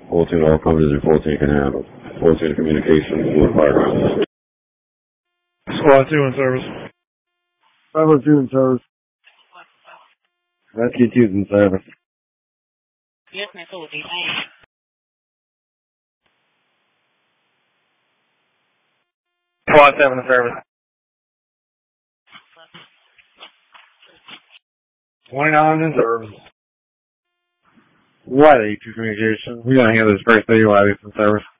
14 all coverage and 14 can handle. 14 communications, full progress. Squad 2 in service. Bravo 2 in service. Rescue 2's in service. Yes, ma'am. Squad 7 in service. 29 in service. White 82 communication. We gotta handle this first aid while it's in service.